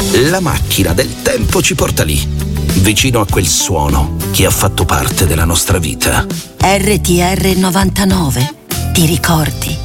La macchina del tempo ci porta lì, vicino a quel suono che ha fatto parte della nostra vita. RTR 99, ti ricordi?